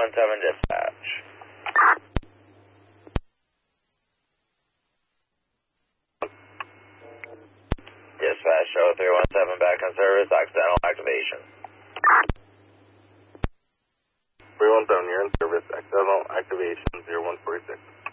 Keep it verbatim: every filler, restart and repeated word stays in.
one seven dispatch. Dispatch, show three one seven back on service, accidental activation. three one seven, you're in service, accidental activation zero one four six.